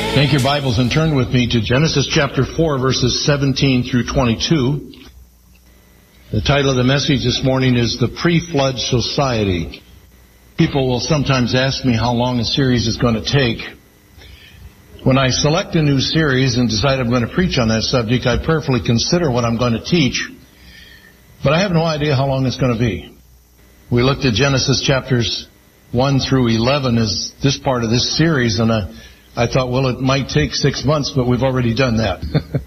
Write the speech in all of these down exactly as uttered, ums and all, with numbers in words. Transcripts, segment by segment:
Take your Bibles and turn with me to Genesis chapter four, verses seventeen through twenty-two. The title of the message this morning is The Pre-Flood Society. People will sometimes ask me how long a series is going to take. When I select a new series and decide I'm going to preach on that subject, I prayerfully consider what I'm going to teach, but I have no idea how long it's going to be. We looked at Genesis chapters one through eleven as this part of this series, and I I thought, well, it might take six months, but we've already done that.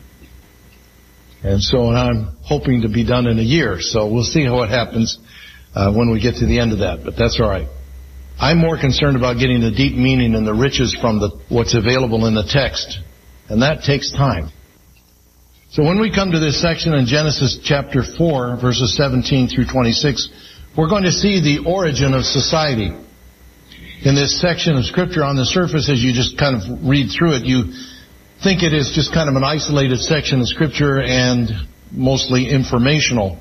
And so I'm hoping to be done in a year. So we'll see how it happens uh, when we get to the end of that. But that's all right. I'm more concerned about getting the deep meaning and the riches from the what's available in the text. And that takes time. So when we come to this section in Genesis chapter four, verses seventeen through twenty-six, we're going to see the origin of society. In this section of Scripture, on the surface, as you just kind of read through it, you think it is just kind of an isolated section of Scripture and mostly informational.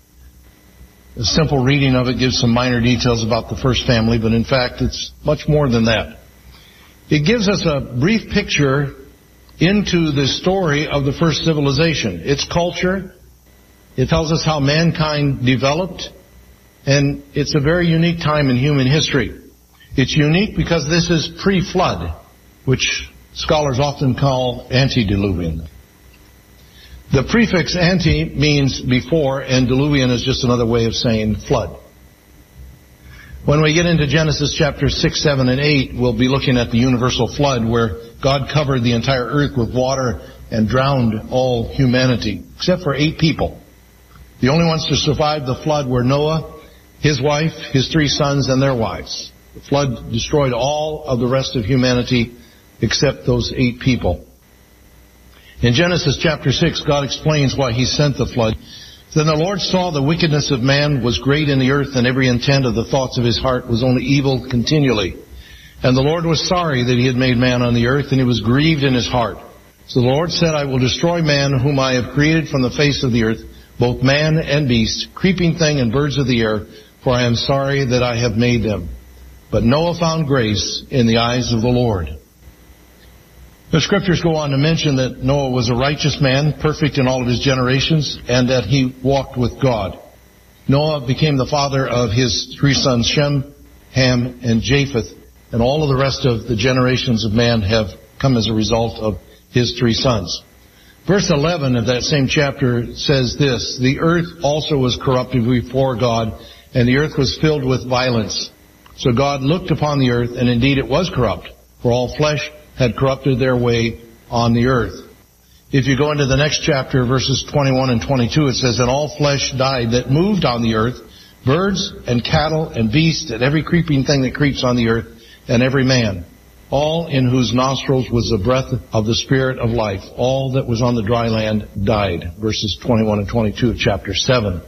A simple reading of it gives some minor details about the first family, but in fact, it's much more than that. It gives us a brief picture into the story of the first civilization, its culture. It tells us how mankind developed, and it's a very unique time in human history. It's unique because this is pre-flood, which scholars often call antediluvian. The prefix ante means before, and diluvian is just another way of saying flood. When we get into Genesis chapter six, seven, and eight, we'll be looking at the universal flood where God covered the entire earth with water and drowned all humanity, except for eight people. The only ones to survive the flood were Noah, his wife, his three sons, and their wives. The flood destroyed all of the rest of humanity except those eight people. In Genesis chapter six, God explains why He sent the flood. Then the Lord saw the wickedness of man was great in the earth, and every intent of the thoughts of his heart was only evil continually. And the Lord was sorry that He had made man on the earth, and He was grieved in His heart. So the Lord said, I will destroy man whom I have created from the face of the earth, both man and beast, creeping thing and birds of the air, for I am sorry that I have made them. But Noah found grace in the eyes of the Lord. The Scriptures go on to mention that Noah was a righteous man, perfect in all of his generations, and that he walked with God. Noah became the father of his three sons, Shem, Ham, and Japheth, and all of the rest of the generations of man have come as a result of his three sons. Verse eleven of that same chapter says this, the earth also was corrupted before God, and the earth was filled with violence. So God looked upon the earth, and indeed it was corrupt, for all flesh had corrupted their way on the earth. If you go into the next chapter, verses twenty-one and twenty-two, it says, and all flesh died that moved on the earth, birds and cattle and beasts and every creeping thing that creeps on the earth, and every man, all in whose nostrils was the breath of the Spirit of life. All that was on the dry land died. Verses twenty-one and twenty-two of chapter seven.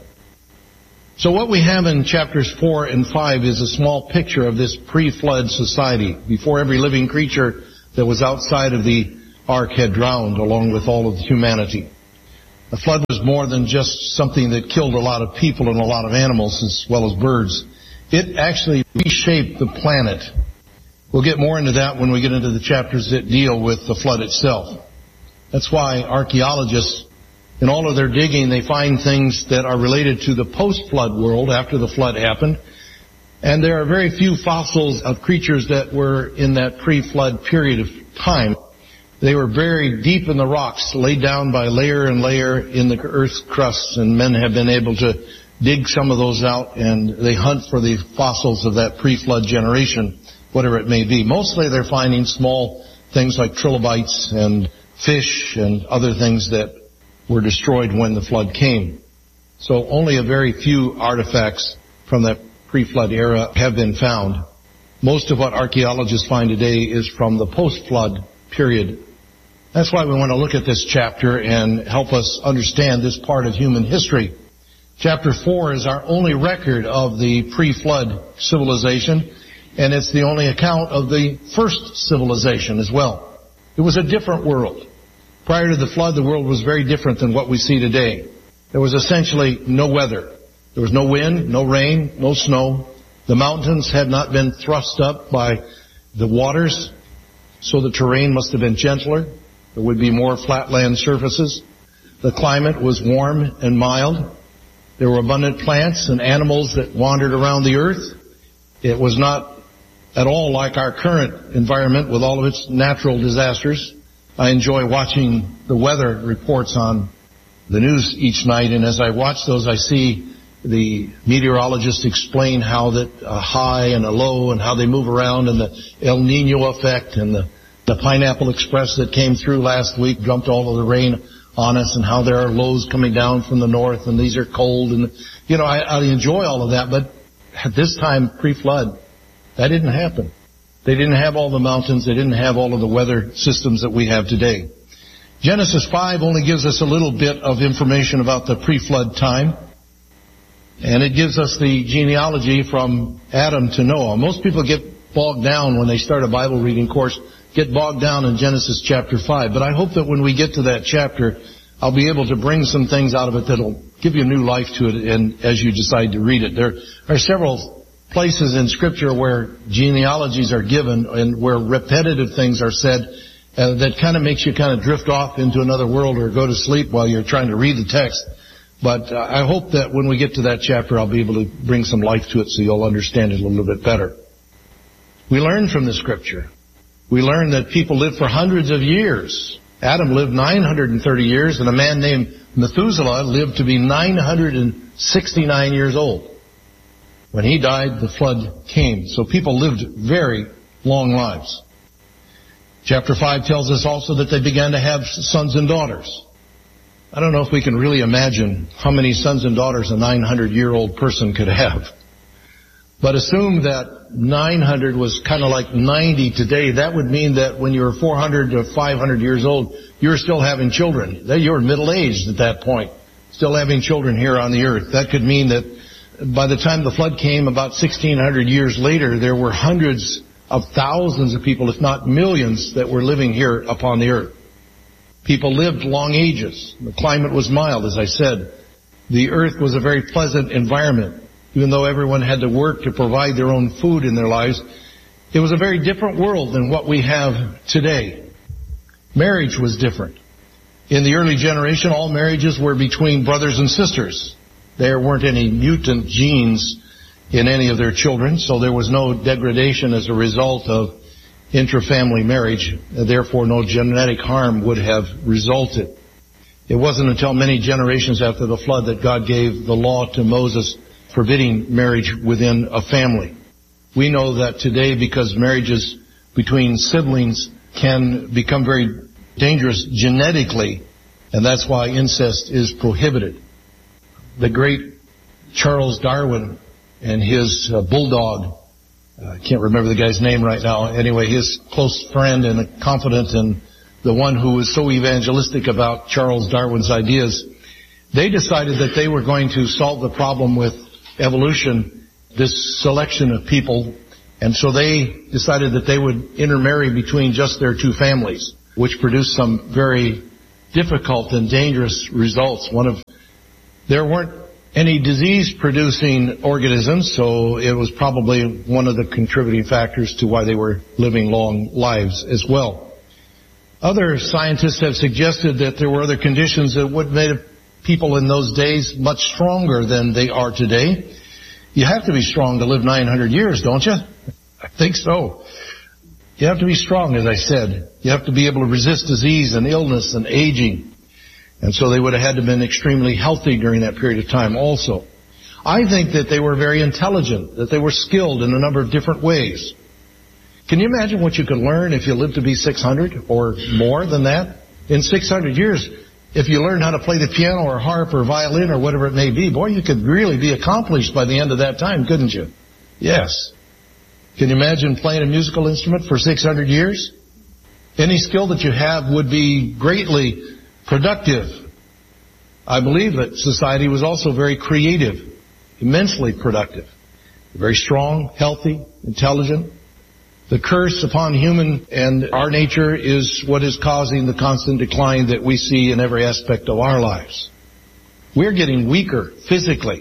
So what we have in chapters four and five is a small picture of this pre-flood society, before every living creature that was outside of the ark had drowned, along with all of humanity. The flood was more than just something that killed a lot of people and a lot of animals as well as birds. It actually reshaped the planet. We'll get more into that when we get into the chapters that deal with the flood itself. That's why archaeologists, in all of their digging, they find things that are related to the post-flood world after the flood happened. And there are very few fossils of creatures that were in that pre-flood period of time. They were buried deep in the rocks, laid down by layer and layer in the earth's crust, and men have been able to dig some of those out, and they hunt for the fossils of that pre-flood generation, whatever it may be. Mostly they're finding small things like trilobites and fish and other things that were destroyed when the flood came. So only a very few artifacts from that pre-flood era have been found. Most of what archaeologists find today is from the post-flood period. That's why we want to look at this chapter and help us understand this part of human history. Chapter four is our only record of the pre-flood civilization, and it's the only account of the first civilization as well. It was a different world. Prior to the flood, the world was very different than what we see today. There was essentially no weather. There was no wind, no rain, no snow. The mountains had not been thrust up by the waters. so the terrain must have been gentler. There would be more flatland surfaces. The climate was warm and mild. There were abundant plants and animals that wandered around the earth. It was not at all like our current environment with all of its natural disasters. I enjoy watching the weather reports on the news each night, and as I watch those, I see the meteorologists explain how that a high and a low and how they move around, and the El Nino effect, and the, the Pineapple Express that came through last week dumped all of the rain on us, and how there are lows coming down from the north, and these are cold. And, you know, I, I enjoy all of that, but at this time, pre-flood, that didn't happen. They didn't have all the mountains. They didn't have all of the weather systems that we have today. Genesis five only gives us a little bit of information about the pre-flood time. And it gives us the genealogy from Adam to Noah. Most people get bogged down when they start a Bible reading course, get bogged down in Genesis chapter five. But I hope that when we get to that chapter, I'll be able to bring some things out of it that'll give you new life to it, and as you decide to read it. There are several places in Scripture where genealogies are given and where repetitive things are said uh, that kind of makes you kind of drift off into another world or go to sleep while you're trying to read the text. But uh, I hope that when we get to that chapter, I'll be able to bring some life to it so you'll understand it a little bit better. We learn from the Scripture. We learn that people lived for hundreds of years. Adam lived nine hundred thirty years, and a man named Methuselah lived to be nine hundred sixty-nine years old. When he died, the flood came. So people lived very long lives. Chapter five tells us also that they began to have sons and daughters. I don't know if we can really imagine how many sons and daughters a nine hundred year old person could have. But assume that nine hundred was kind of like ninety today. That would mean that when you were four hundred to five hundred years old, you were still having children. You were middle-aged at that point, still having children here on the earth. That could mean that by the time the flood came, about sixteen hundred years later, there were hundreds of thousands of people, if not millions, that were living here upon the earth. People lived long ages. The climate was mild, as I said. The earth was a very pleasant environment. Even though everyone had to work to provide their own food in their lives, it was a very different world than what we have today. Marriage was different. In the early generation, all marriages were between brothers and sisters. There weren't any mutant genes in any of their children, so there was no degradation as a result of intra-family marriage. Therefore, no genetic harm would have resulted. It wasn't until many generations after the flood that God gave the law to Moses forbidding marriage within a family. We know that today, because marriages between siblings can become very dangerous genetically, and that's why incest is prohibited. The great Charles Darwin and his uh, bulldog, uh, I can't remember the guy's name right now, anyway, his close friend and a confidant and the one who was so evangelistic about Charles Darwin's ideas, they decided that they were going to solve the problem with evolution, this selection of people, and so they decided that they would intermarry between just their two families, which produced some very difficult and dangerous results. One of There weren't any disease-producing organisms, so it was probably one of the contributing factors to why they were living long lives as well. Other scientists have suggested that there were other conditions that would make people in those days much stronger than they are today. You have to be strong to live nine hundred years, don't you? I think so. You have to be strong, as I said. You have to be able to resist disease and illness and aging. And so they would have had to have been extremely healthy during that period of time also. I think that they were very intelligent, that they were skilled in a number of different ways. Can you imagine what you could learn if you lived to be six hundred or more than that? In six hundred years, if you learned how to play the piano or harp or violin or whatever it may be, boy, you could really be accomplished by the end of that time, couldn't you? Yes. Can you imagine playing a musical instrument for six hundred years? Any skill that you have would be greatly productive. I believe that society was also very creative, immensely productive, very strong, healthy, intelligent. The curse upon human and our nature is what is causing the constant decline that we see in every aspect of our lives. We're getting weaker physically,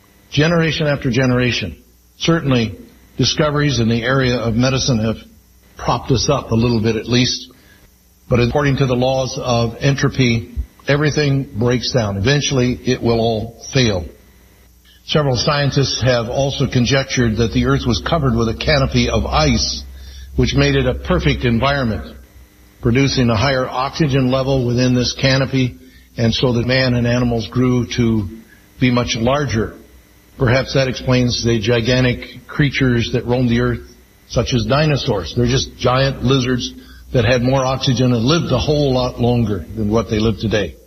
generation after generation. Certainly, discoveries in the area of medicine have propped us up a little bit at least. But according to the laws of entropy, everything breaks down. Eventually, it will all fail. Several scientists have also conjectured that the earth was covered with a canopy of ice, which made it a perfect environment, producing a higher oxygen level within this canopy, and so that man and animals grew to be much larger. Perhaps that explains the gigantic creatures that roam the earth, such as dinosaurs. They're just giant lizards that had more oxygen and lived a whole lot longer than what they live today.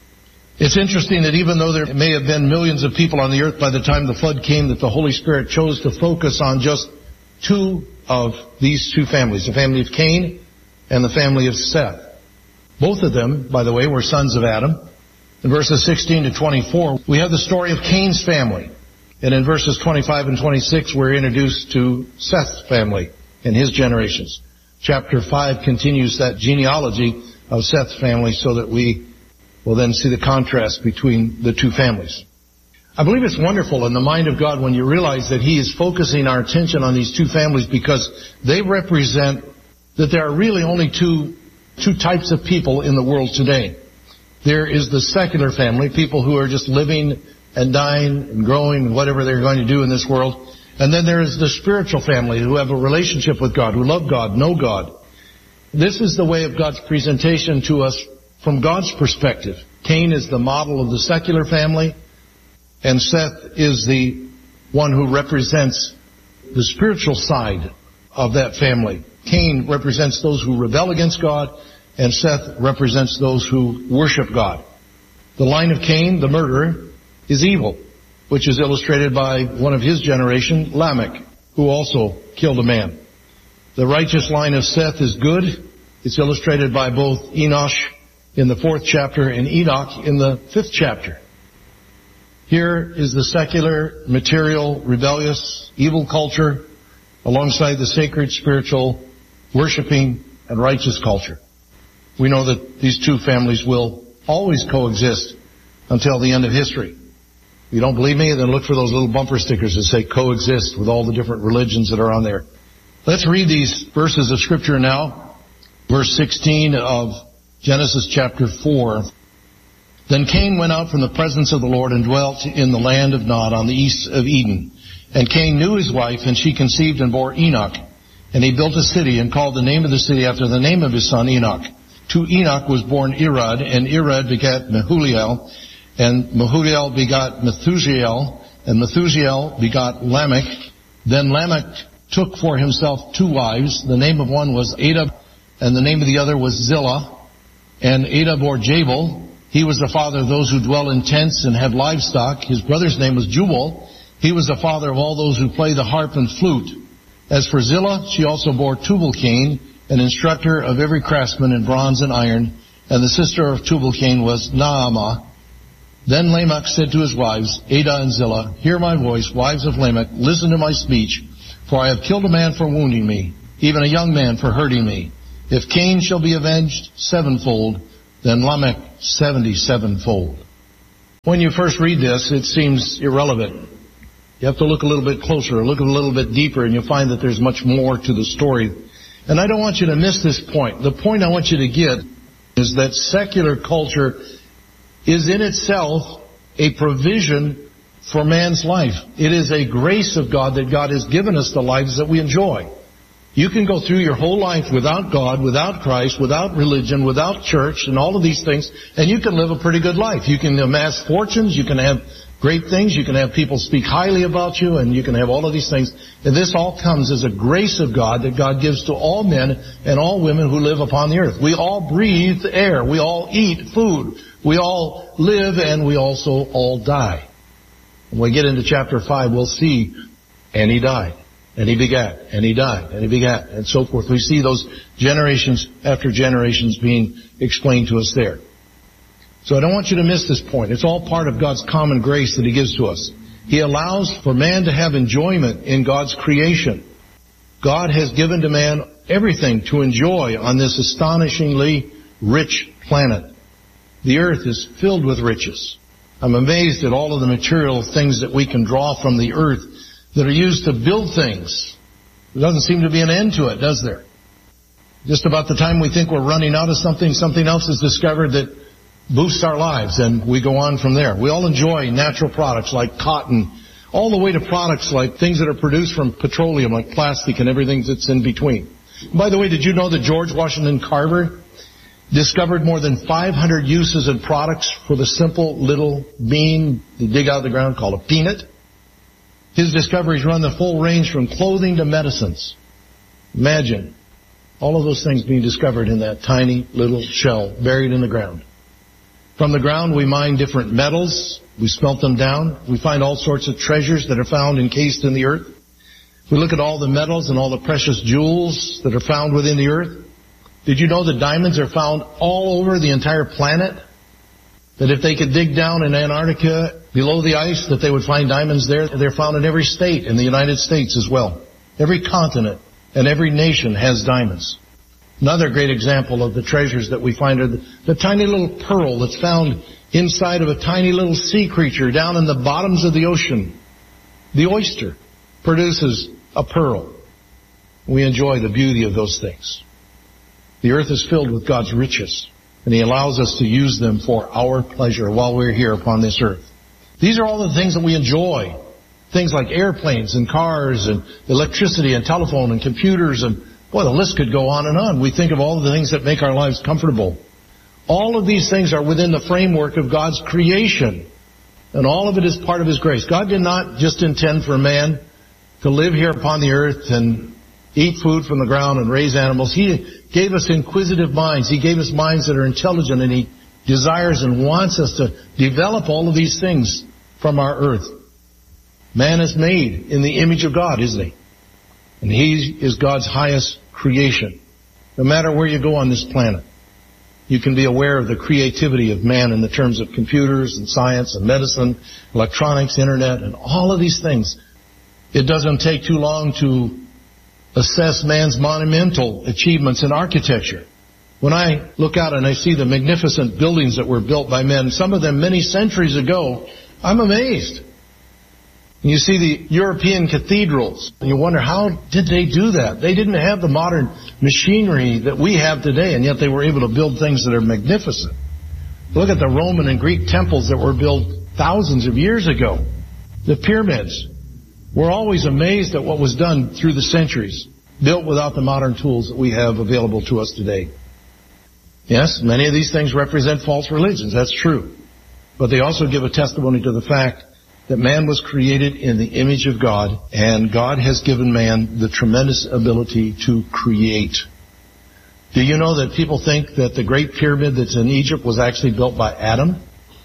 It's interesting that even though there may have been millions of people on the earth by the time the flood came, that the Holy Spirit chose to focus on just two of these two families, the family of Cain and the family of Seth. Both of them, by the way, were sons of Adam. In verses sixteen to twenty-four, we have the story of Cain's family. And in verses twenty-five and twenty-six, we're introduced to Seth's family and his generations. Chapter five continues that genealogy of Seth's family so that we will then see the contrast between the two families. I believe it's wonderful in the mind of God when you realize that He is focusing our attention on these two families because they represent that there are really only two, two types of people in the world today. There is the secular family, people who are just living and dying and growing and whatever they're going to do in this world. And then there is the spiritual family who have a relationship with God, who love God, know God. This is the way of God's presentation to us from God's perspective. Cain is the model of the secular family, and Seth is the one who represents the spiritual side of that family. Cain represents those who rebel against God, and Seth represents those who worship God. The line of Cain, the murderer, is evil, which is illustrated by one of his generation, Lamech, who also killed a man. The righteous line of Seth is good. It's illustrated by both Enosh in the fourth chapter and Enoch in the fifth chapter. Here is the secular, material, rebellious, evil culture alongside the sacred, spiritual, worshiping, and righteous culture. We know that these two families will always coexist until the end of history. If you don't believe me, then look for those little bumper stickers that say coexist with all the different religions that are on there. Let's read these verses of Scripture now. Verse sixteen of Genesis chapter four. Then Cain went out from the presence of the Lord and dwelt in the land of Nod on the east of Eden. And Cain knew his wife, and she conceived and bore Enoch. And he built a city and called the name of the city after the name of his son Enoch. To Enoch was born Irad, and Irad begat Mehuliel, and Mehuliel begot Methusiel, and Methusiel begot Lamech. Then Lamech took for himself two wives. The name of one was Ada, and the name of the other was Zillah. And Ada bore Jabal. He was the father of those who dwell in tents and have livestock. His brother's name was Jubal. He was the father of all those who play the harp and flute. As for Zillah, she also bore Tubal-Cain, an instructor of every craftsman in bronze and iron. And the sister of Tubal-Cain was Naamah. Then Lamech said to his wives, Ada and Zillah, hear my voice, wives of Lamech, listen to my speech. For I have killed a man for wounding me, even a young man for hurting me. If Cain shall be avenged sevenfold, then Lamech seventy-sevenfold. When you first read this, it seems irrelevant. You have to look a little bit closer, look a little bit deeper, and you'll find that there's much more to the story. And I don't want you to miss this point. The point I want you to get is that secular culture is in itself a provision for man's life. It is a grace of God that God has given us the lives that we enjoy. You can go through your whole life without God, without Christ, without religion, without church, and all of these things, and you can live a pretty good life. You can amass fortunes, you can have great things, you can have people speak highly about you, and you can have all of these things. And this all comes as a grace of God that God gives to all men and all women who live upon the earth. We all breathe air. We all eat food. We all live, and we also all die. When we get into chapter five, we'll see, and he died. And he begat, and he died, and he begat, and so forth. We see those generations after generations being explained to us there. So I don't want you to miss this point. It's all part of God's common grace that he gives to us. He allows for man to have enjoyment in God's creation. God has given to man everything to enjoy on this astonishingly rich planet. The earth is filled with riches. I'm amazed at all of the material things that we can draw from the earth that are used to build things. There doesn't seem to be an end to it, does there? Just about the time we think we're running out of something, something else is discovered that boosts our lives, and we go on from there. We all enjoy natural products like cotton, all the way to products like things that are produced from petroleum, like plastic and everything that's in between. By the way, did you know that George Washington Carver discovered more than five hundred uses and products for the simple little bean they dig out of the ground called a peanut? His discoveries run the full range from clothing to medicines. Imagine all of those things being discovered in that tiny little shell buried in the ground. From the ground, we mine different metals. We smelt them down. We find all sorts of treasures that are found encased in the earth. We look at all the metals and all the precious jewels that are found within the earth. Did you know that diamonds are found all over the entire planet? That if they could dig down in Antarctica below the ice, that they would find diamonds there. They're found in every state in the United States as well. Every continent and every nation has diamonds. Another great example of the treasures that we find are the, the tiny little pearl that's found inside of a tiny little sea creature down in the bottoms of the ocean. The oyster produces a pearl. We enjoy the beauty of those things. The earth is filled with God's riches, and He allows us to use them for our pleasure while we're here upon this earth. These are all the things that we enjoy. Things like airplanes and cars and electricity and telephone and computers, and boy, the list could go on and on. We think of all the things that make our lives comfortable. All of these things are within the framework of God's creation, and all of it is part of His grace. God did not just intend for man to live here upon the earth and eat food from the ground and raise animals. He gave us inquisitive minds. He gave us minds that are intelligent, and He desires and wants us to develop all of these things from our earth. Man is made in the image of God, isn't he? And He is God's highest creation. No matter where you go on this planet, you can be aware of the creativity of man in the terms of computers and science and medicine, electronics, internet, and all of these things. It doesn't take too long to assess man's monumental achievements in architecture. When I look out and I see the magnificent buildings that were built by men, some of them many centuries ago, I'm amazed. And you see the European cathedrals, and you wonder, how did they do that? They didn't have the modern machinery that we have today, and yet they were able to build things that are magnificent. Look at the Roman and Greek temples that were built thousands of years ago. The pyramids. We're always amazed at what was done through the centuries, built without the modern tools that we have available to us today. Yes, many of these things represent false religions. That's true. But they also give a testimony to the fact that man was created in the image of God, and God has given man the tremendous ability to create. Do you know that people think that the Great Pyramid that's in Egypt was actually built by Adam?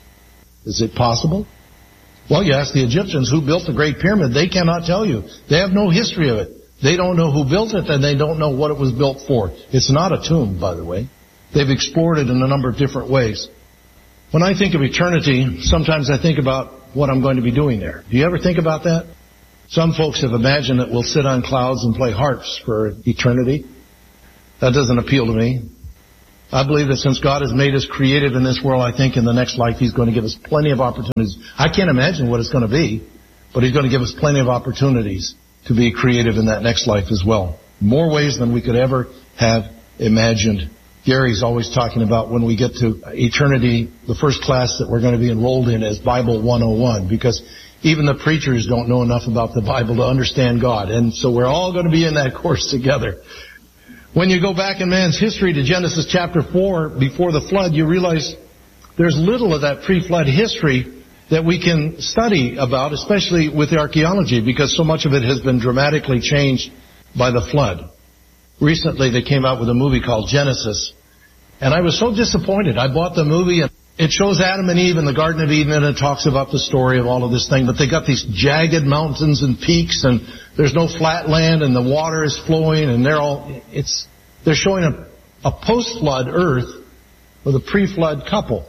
Is it possible? Well, you ask the Egyptians who built the Great Pyramid, they cannot tell you. They have no history of it. They don't know who built it, and they don't know what it was built for. It's not a tomb, by the way. They've explored it in a number of different ways. When I think of eternity, sometimes I think about what I'm going to be doing there. Do you ever think about that? Some folks have imagined that we'll sit on clouds and play harps for eternity. That doesn't appeal to me. I believe that since God has made us creative in this world, I think in the next life He's going to give us plenty of opportunities. I can't imagine what it's going to be, but He's going to give us plenty of opportunities to be creative in that next life as well. More ways than we could ever have imagined. Gary's always talking about when we get to eternity, the first class that we're going to be enrolled in is Bible one oh one, because even the preachers don't know enough about the Bible to understand God. And so we're all going to be in that course together. When you go back in man's history to Genesis chapter four, before the flood, you realize there's little of that pre-flood history that we can study about, especially with archaeology, because so much of it has been dramatically changed by the flood. Recently, they came out with a movie called Genesis, and I was so disappointed. I bought the movie, and it shows Adam and Eve in the Garden of Eden, and it talks about the story of all of this thing, but they got these jagged mountains and peaks, and there's no flat land, and the water is flowing, and they're all, it's, they're showing a, a post-flood earth with a pre-flood couple.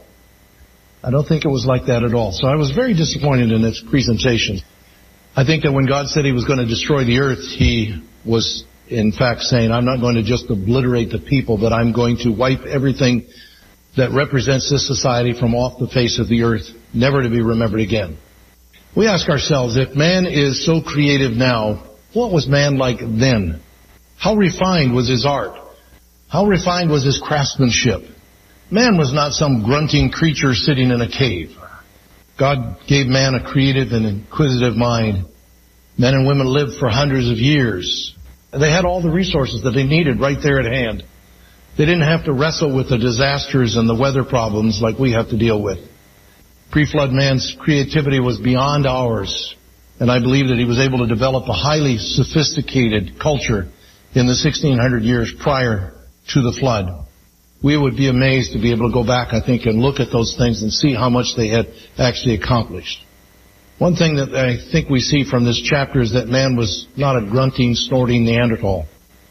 I don't think it was like that at all. So I was very disappointed in its presentation. I think that when God said He was going to destroy the earth, He was in fact saying, I'm not going to just obliterate the people, but I'm going to wipe everything that represents this society from off the face of the earth, never to be remembered again. We ask ourselves, if man is so creative now, what was man like then? How refined was his art? How refined was his craftsmanship? Man was not some grunting creature sitting in a cave. God gave man a creative and inquisitive mind. Men and women lived for hundreds of years. They had all the resources that they needed right there at hand. They didn't have to wrestle with the disasters and the weather problems like we have to deal with. Pre-flood man's creativity was beyond ours, and I believe that he was able to develop a highly sophisticated culture in the sixteen hundred years prior to the flood. We would be amazed to be able to go back, I think, and look at those things and see how much they had actually accomplished. One thing that I think we see from this chapter is that man was not a grunting, snorting Neanderthal.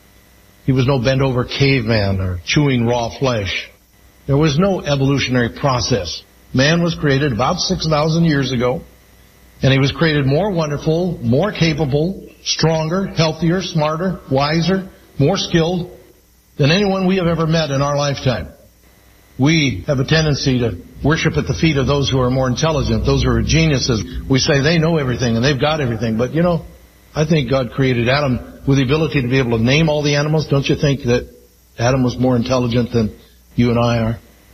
He was no bent-over caveman or chewing raw flesh. There was no evolutionary process. Man was created about six thousand years ago, and he was created more wonderful, more capable, stronger, healthier, smarter, wiser, more skilled than anyone we have ever met in our lifetime. We have a tendency to worship at the feet of those who are more intelligent, those who are geniuses. We say they know everything and they've got everything. But, you know, I think God created Adam with the ability to be able to name all the animals. Don't you think that Adam was more intelligent than you and I are?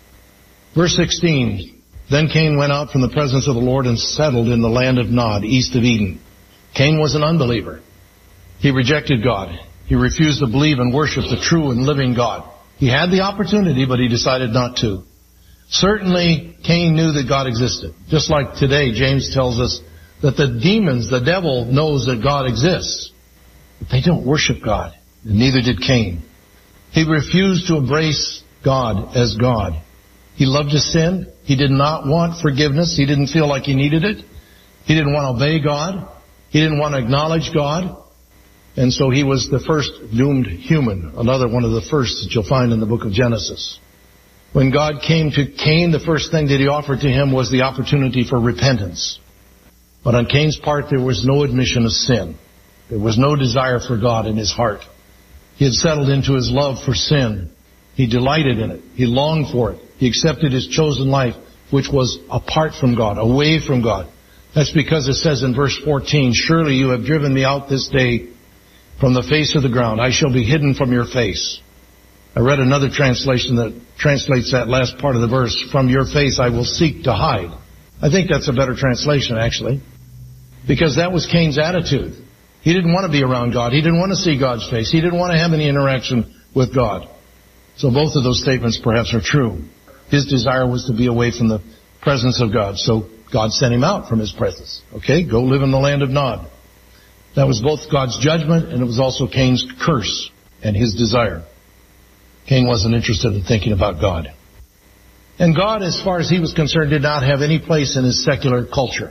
Verse sixteen, then Cain went out from the presence of the Lord and settled in the land of Nod, east of Eden. Cain was an unbeliever. He rejected God. He refused to believe and worship the true and living God. He had the opportunity, but he decided not to. Certainly, Cain knew that God existed. Just like today, James tells us that the demons, the devil, knows that God exists. But they don't worship God, and neither did Cain. He refused to embrace God as God. He loved to sin. He did not want forgiveness. He didn't feel like he needed it. He didn't want to obey God. He didn't want to acknowledge God. And so he was the first doomed human, another one of the first that you'll find in the book of Genesis. When God came to Cain, the first thing that he offered to him was the opportunity for repentance. But on Cain's part, there was no admission of sin. There was no desire for God in his heart. He had settled into his love for sin. He delighted in it. He longed for it. He accepted his chosen life, which was apart from God, away from God. That's because it says in verse fourteen, surely you have driven me out this day from the face of the ground. I shall be hidden from your face. I read another translation that translates that last part of the verse, from your face I will seek to hide. I think that's a better translation, actually, because that was Cain's attitude. He didn't want to be around God. He didn't want to see God's face. He didn't want to have any interaction with God. So both of those statements perhaps are true. His desire was to be away from the presence of God. So God sent him out from his presence. Okay, go live in the land of Nod. That was both God's judgment and it was also Cain's curse and his desire. Cain wasn't interested in thinking about God. And God, as far as he was concerned, did not have any place in his secular culture.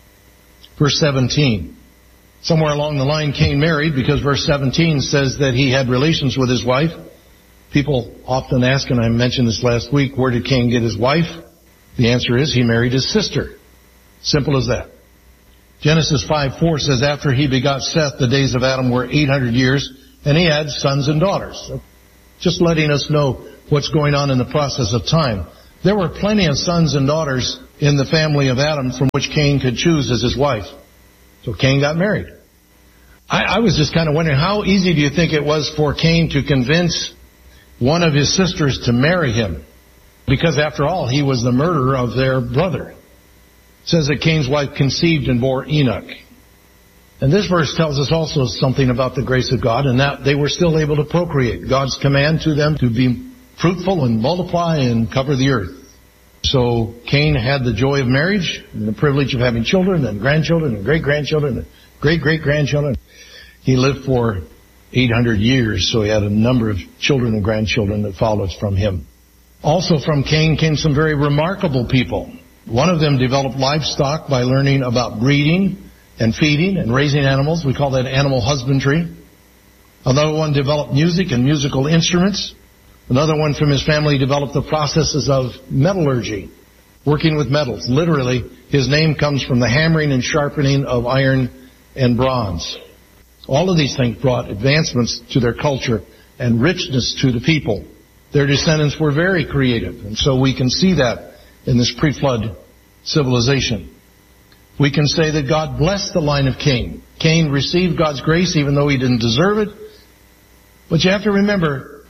Verse seventeen. Somewhere along the line, Cain married, because verse seventeen says that he had relations with his wife. People often ask, and I mentioned this last week, where did Cain get his wife? The answer is he married his sister. Simple as that. Genesis five four says, after he begot Seth, the days of Adam were eight hundred years, and he had sons and daughters. So just letting us know what's going on in the process of time. There were plenty of sons and daughters in the family of Adam from which Cain could choose as his wife. So Cain got married. I, I was just kind of wondering, how easy do you think it was for Cain to convince one of his sisters to marry him? Because after all, he was the murderer of their brother. It says that Cain's wife conceived and bore Enoch. And this verse tells us also something about the grace of God, and that they were still able to procreate. God's command to them to be fruitful and multiply and cover the earth. So Cain had the joy of marriage and the privilege of having children and grandchildren and great-grandchildren and great-great-grandchildren. He lived for eight hundred years, so he had a number of children and grandchildren that followed from him. Also from Cain came some very remarkable people. One of them developed livestock by learning about breeding and feeding and raising animals. We call that animal husbandry. Another one developed music and musical instruments. Another one from his family developed the processes of metallurgy, working with metals. Literally, his name comes from the hammering and sharpening of iron and bronze. All of these things brought advancements to their culture and richness to the people. Their descendants were very creative, and so we can see that in this pre-flood civilization. We can say that God blessed the line of Cain. Cain received God's grace even though he didn't deserve it. But you have to remember,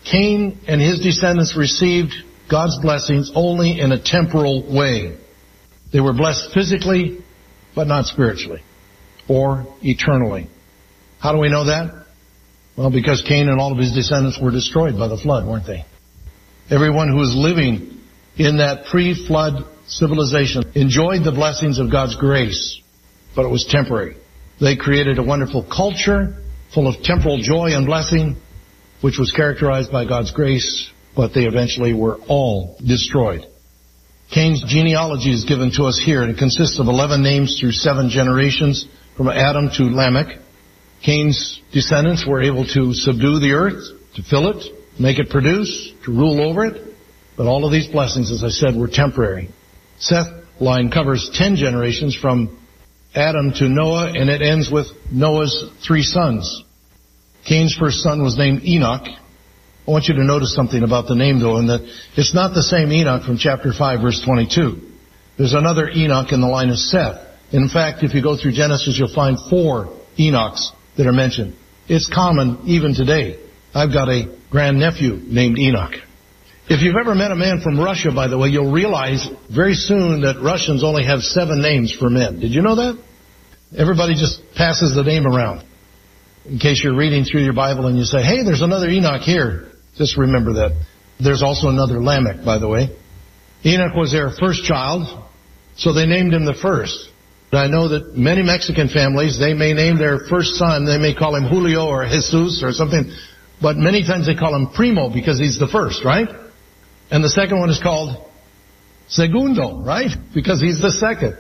Cain and his descendants received God's blessings only in a temporal way. They were blessed physically, but not spiritually or eternally. How do we know that? Well, because Cain and all of his descendants were destroyed by the flood, weren't they? Everyone who was living in that pre-flood civilization enjoyed the blessings of God's grace, but it was temporary. They created a wonderful culture full of temporal joy and blessing, which was characterized by God's grace, but they eventually were all destroyed. Cain's genealogy is given to us here, and it consists of eleven names through seven generations from Adam to Lamech. Cain's descendants were able to subdue the earth, to fill it, make it produce, to rule over it. But all of these blessings, as I said, were temporary. Seth's line covers ten generations from Adam to Noah, and it ends with Noah's three sons. Cain's first son was named Enoch. I want you to notice something about the name, though, and that it's not the same Enoch from chapter five, verse twenty-two. There's another Enoch in the line of Seth. In fact, if you go through Genesis, you'll find four Enochs that are mentioned. It's common even today. I've got a grandnephew named Enoch. If you've ever met a man from Russia, by the way, you'll realize very soon that Russians only have seven names for men. Did you know that? Everybody just passes the name around. In case you're reading through your Bible and you say, hey, there's another Enoch here, just remember that. There's also another Lamech, by the way. Enoch was their first child, so they named him the first. I know that many Mexican families, they may name their first son, they may call him Julio or Jesus or something, but many times they call him Primo because he's the first, right? And the second one is called Segundo, right? Because he's the second.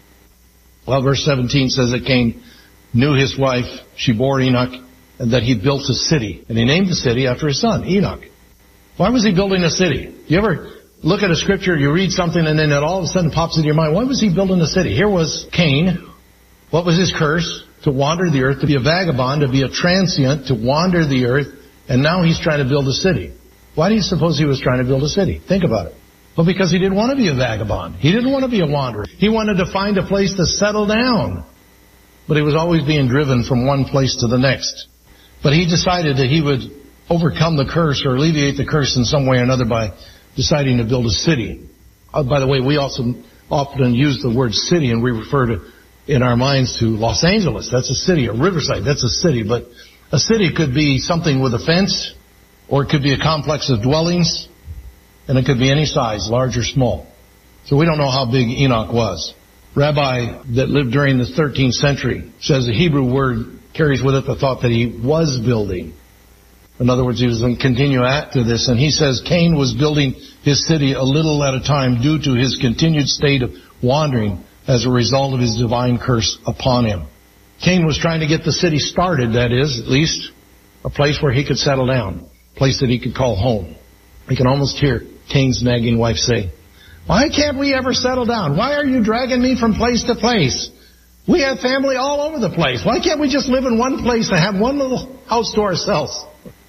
Well, verse seventeen says that Cain knew his wife, she bore Enoch, and that he built a city. And he named the city after his son, Enoch. Why was he building a city? You ever look at a scripture, you read something, and then it all of a sudden pops into your mind, why was he building a city? Here was Cain. What was his curse? To wander the earth, to be a vagabond, to be a transient, to wander the earth, and now he's trying to build a city. Why do you suppose he was trying to build a city? Think about it. Well, because he didn't want to be a vagabond. He didn't want to be a wanderer. He wanted to find a place to settle down. But he was always being driven from one place to the next. But he decided that he would overcome the curse or alleviate the curse in some way or another by deciding to build a city. Uh, by the way, we also often use the word city, and we refer to, in our minds, to Los Angeles. That's a city. Or Riverside, that's a city. But a city could be something with a fence, or it could be a complex of dwellings, and it could be any size, large or small. So we don't know how big Enoch was. Rabbi that lived during the thirteenth century says the Hebrew word carries with it the thought that he was building. In other words, he was in continue after this, and he says Cain was building his city a little at a time due to his continued state of wandering as a result of his divine curse upon him. Cain was trying to get the city started, that is, at least a place where he could settle down, a place that he could call home. You can almost hear Cain's nagging wife say, why can't we ever settle down? Why are you dragging me from place to place? We have family all over the place. Why can't we just live in one place and have one little house to ourselves?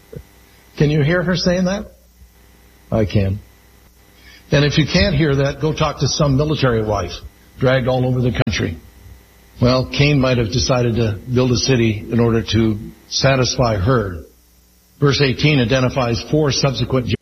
Can you hear her saying that? I can. And if you can't hear that, go talk to some military wife dragged all over the country. Well, Cain might have decided to build a city in order to satisfy her. Verse eighteen identifies four subsequent